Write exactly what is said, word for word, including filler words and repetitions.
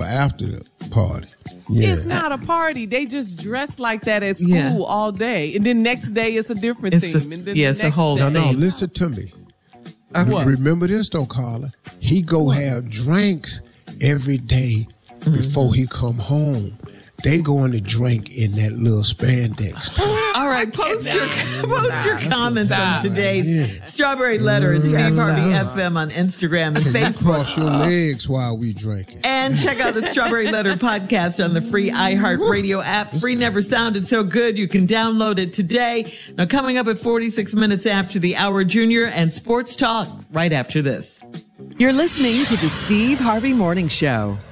after the party. Yeah. It's not a party. They just dress like that at school Yeah. all day. And then next day it's a different It's theme. a- and then yeah, the it's a next whole day. No, no, thing. listen to me. Uh, what? Remember this though, Carla. He go have drinks every day Mm-hmm. before he come home. They going to drink in that little spandex. All right, post your post your comments on today's Yeah. Strawberry Letter at Steve Harvey F M on Instagram and You Facebook. cross your legs while we drinking. And check out the Strawberry Letter podcast on the free iHeartRadio app. Free never sounded so good. You can download it today. Now, coming up at forty-six minutes after the hour, Junior and Sports Talk right after this. You're listening to the Steve Harvey Morning Show.